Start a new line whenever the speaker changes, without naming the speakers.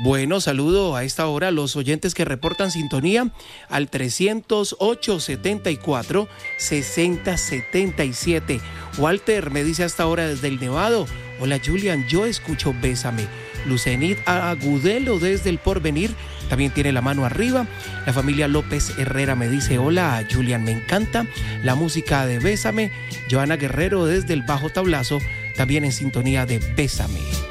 Bueno, saludo a esta hora a los oyentes que reportan sintonía al 308-74-6077. Walter me dice hasta ahora desde el Nevado: hola Julian, yo escucho Bésame. Lucenit Agudelo desde el Porvenir también tiene la mano arriba. La familia López Herrera me dice: hola Julian, me encanta la música de Bésame. Joana Guerrero desde el Bajo Tablazo también en sintonía de Bésame.